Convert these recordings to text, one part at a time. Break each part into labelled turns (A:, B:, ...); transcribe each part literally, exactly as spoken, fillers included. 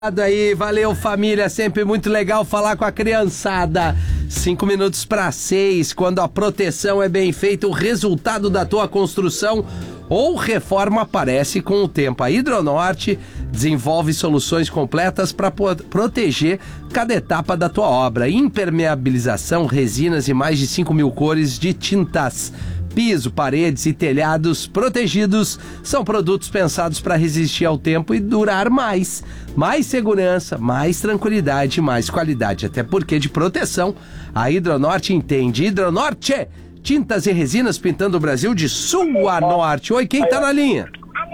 A: Aí, valeu família, sempre muito legal falar com a criançada. Cinco minutos para seis, quando a proteção é bem feita, o resultado da tua construção ou reforma aparece com o tempo. A Hidronorte desenvolve soluções completas para proteger cada etapa da tua obra. Impermeabilização, resinas e mais de cinco mil cores de tintas. Piso, paredes e telhados protegidos são produtos pensados para resistir ao tempo e durar mais. Mais segurança, mais tranquilidade, mais qualidade. Até porque de proteção a Hidronorte entende. Hidronorte, tintas e resinas pintando o Brasil de sul a norte. Oi, quem tá na linha?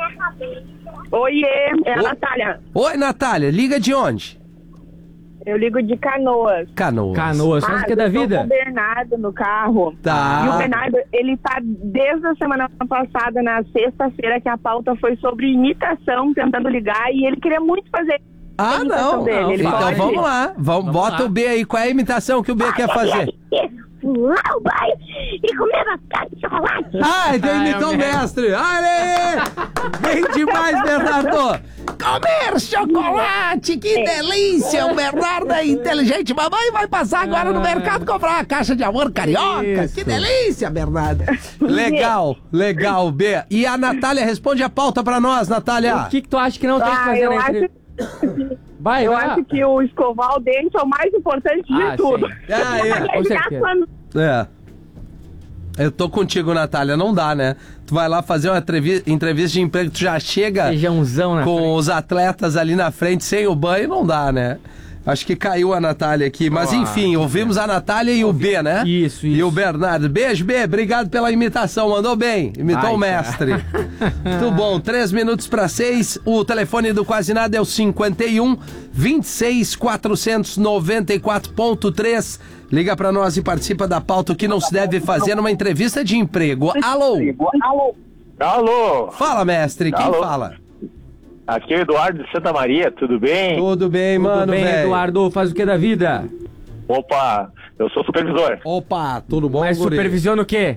B: Oiê, é a
A: Oi.
B: Natália.
A: Oi, Natália, liga de onde?
B: Eu ligo de Canoas.
A: Canoas.
C: Canoas, faz o que é da
B: eu tô
C: vida?
B: com o Bernardo no carro.
A: Tá.
B: E o Bernardo, ele tá desde a semana passada, na sexta-feira, que a pauta foi sobre imitação, tentando ligar, e ele queria muito fazer
A: Ah,
B: a imitação
A: não.
B: dele.
A: não.
B: Ele
A: Então
B: pode?
A: vamos lá. Vamos,
C: Vamos
A: bota
C: lá.
A: o B aí. Qual é a imitação que o B quer fazer?
D: Lá o bairro e comer batata de chocolate.
A: Ai, tem
C: Ai,
A: imitou
C: é
A: o
C: o
A: mestre. Aê! Bem demais, Bernardo. Comer chocolate, que delícia. O Bernardo é inteligente. Mamãe vai passar agora no mercado comprar uma caixa de amor carioca.
C: Isso.
A: Que delícia, Bernardo. Legal, legal, B. E a Natália responde a pauta pra nós, Natália.
C: O que, que tu acha que não tem que
B: Ah,
C: fazer
B: eu
C: na
B: acho,
C: entrevista? Vai,
B: eu
C: vai lá.
B: acho que o escovar o dente é o mais importante
C: Ah,
B: de tudo.
C: sim.
A: Ah, é.
C: Com
B: Ele tá
C: certeza.
B: falando-
A: É. Eu tô contigo, Natália. Não dá, né? Tu vai lá fazer uma entrevi- entrevista de emprego, tu já chega
C: Feijãozão na
A: com
C: frente.
A: os atletas ali na frente sem o banho, não dá, né? Acho que caiu a Natália aqui. Mas
C: Ah,
A: enfim, ouvimos a Natália e o B, né?
C: Isso,
A: E
C: isso.
A: o Bernardo. Beijo, B. Obrigado pela imitação. Mandou bem. Imitou
C: Ai,
A: o mestre. Muito bom. Três minutos para seis. O telefone do Quase Nada é o cinquenta e um, vinte e seis, quatrocentos e noventa e quatro ponto três. Liga para nós e participa da pauta, o que não se deve fazer numa entrevista de emprego. Alô?
E: Alô? Alô?
A: Fala, mestre. Quem
E: Alô?
A: fala?
E: Aqui é o Eduardo de Santa Maria, tudo bem?
A: Tudo bem,
C: Tudo
A: mano,
C: bem,
A: velho?
C: Eduardo? Faz o que da vida?
E: Opa, eu sou supervisor.
A: Opa, tudo bom,
C: Mas
A: guri?
C: supervisiona o quê?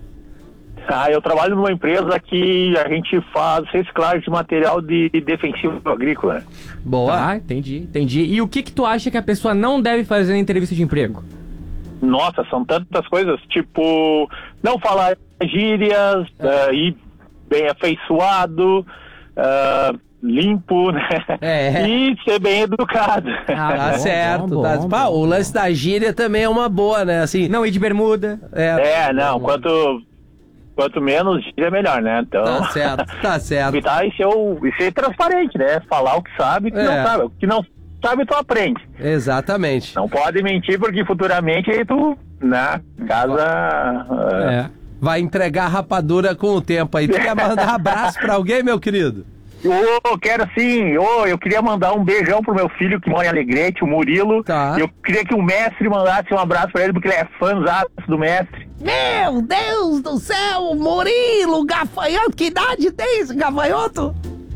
E: Ah, eu trabalho numa empresa que a gente faz reciclagem de material de defensivo agrícola.
A: Boa.
C: Ah, entendi, entendi. E o que que tu acha que a pessoa não deve fazer na entrevista de emprego?
E: Nossa, são tantas coisas, tipo, não falar gírias, ah, ir bem afeiçoado, ah, limpo, né?
A: É.
E: E ser bem educado.
C: Ah,
A: Tá
C: bom,
A: certo.
C: bom,
A: tá...
C: bom,
A: Pá,
C: bom,
A: o lance da gíria também é uma boa, né? Assim,
C: Não ir de bermuda.
A: é,
E: É, não, quanto, quanto menos gíria, melhor, né? Então,
A: Tá certo, tá certo.
E: evitar e ser, o, e ser transparente, né? Falar o que sabe e o que
A: É.
E: não sabe. O que não sabe, tu aprende.
A: Exatamente.
E: Não pode mentir, porque futuramente aí tu, né, casa... ah,
C: É.
A: Vai entregar rapadura com o tempo aí. Tu quer mandar abraço pra alguém, meu querido?
E: Ô, quero sim, ô, eu queria mandar um beijão pro meu filho que mora em Alegrete, o Murilo.
A: Tá.
E: Eu queria que o mestre mandasse um abraço pra ele, porque ele é fãzaço do mestre.
A: Meu Deus do céu, Murilo, gafanhoto. Que idade tem esse gafanhoto?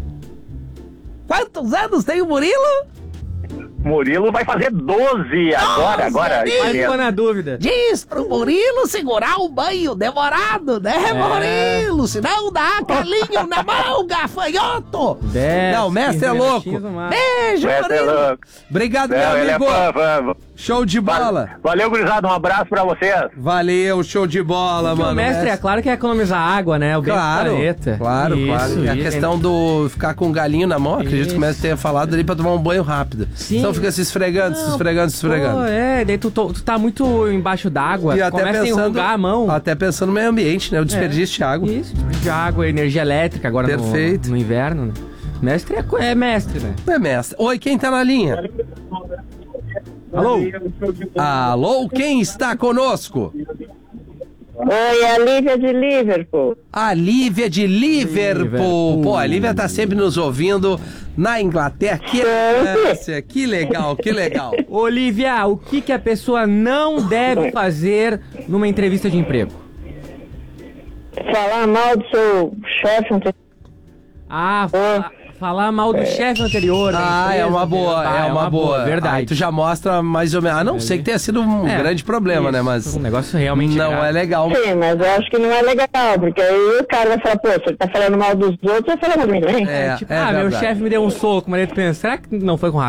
A: Quantos anos tem o Murilo?
E: Murilo vai fazer doze agora, agora.
A: Deus,
E: esse
C: Mas
E: mês.
C: ficou na dúvida.
A: Diz pro Murilo segurar o banho demorado, né,
C: É.
A: Murilo? Senão dá calinho na mão, gafanhoto.
C: Desce,
A: Não, o mestre é
C: quinze
A: louco.
C: minutinhos no mar.
A: Beijo,
E: Mestre é
A: Murilo.
E: louco.
A: Obrigado,
E: Não,
A: meu
E: ele é
A: amigo.
E: fã, fã.
A: Show de bola.
E: Valeu, gurizada, um abraço pra vocês.
A: Valeu, show de bola,
C: Porque
A: mano.
C: o mestre, é claro que é economizar água, né? O bem do
A: Claro,
C: planeta.
A: claro,
C: Isso,
A: claro. E a
C: isso.
A: questão do ficar com um galinho na mão, acredito que o
C: Isso.
A: mestre tenha falado ali pra tomar um banho rápido.
C: Sim.
A: Então fica se esfregando, se
C: Não,
A: esfregando, se esfregando.
C: Pô, é, daí tu, tu, tu tá muito embaixo d'água,
A: E até
C: começa a
A: pensando,
C: enrugar a mão.
A: até pensando no meio ambiente, né? O desperdício de água.
C: Isso, de água, energia elétrica agora no-
A: Perfeito.
C: No, inverno, né? Mestre é, co- é mestre, né?
A: É, mestre. Oi, quem tá na linha?
C: Alô?
A: Alô, quem está conosco?
B: Oi, é a Lívia de Liverpool.
A: A Lívia de Liverpool.
C: Liverpool.
A: Pô, a Lívia tá sempre nos ouvindo na Inglaterra. Que elegância, que legal, que legal.
C: Olivia, o que, que a pessoa não deve fazer numa entrevista de emprego?
B: Falar mal do seu chefe.
C: Ah, fala- falar mal do chefe anterior. da
A: Ah, é
C: empresa.
A: uma boa,
C: Ah,
A: é uma boa.
C: Verdade.
A: Aí tu já mostra mais ou menos. A não ser que tenha sido um
C: É,
A: grande problema,
C: isso,
A: né? Mas
C: um negócio realmente
A: não
C: grave.
A: é legal.
B: Sim, mas eu acho que não é legal, porque aí o cara vai falar, pô, você tá falando mal dos outros, vai falar mal de mim também.
A: É,
C: Tipo,
A: é
C: ah, meu
A: verdade.
C: chefe me deu um soco, mas aí tu pensa, será que não foi com razão?